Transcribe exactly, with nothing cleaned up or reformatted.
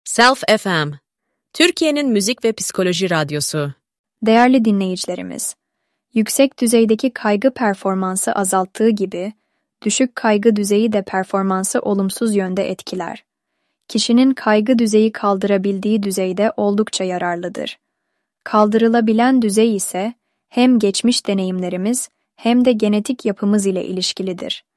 Self F M, Türkiye'nin müzik ve psikoloji radyosu. Değerli dinleyicilerimiz, yüksek düzeydeki kaygı performansı azalttığı gibi, düşük kaygı düzeyi de performansı olumsuz yönde etkiler. Kişinin kaygı düzeyi kaldırabildiği düzeyde oldukça yararlıdır. Kaldırılabilen düzey ise hem geçmiş deneyimlerimiz hem de genetik yapımız ile ilişkilidir.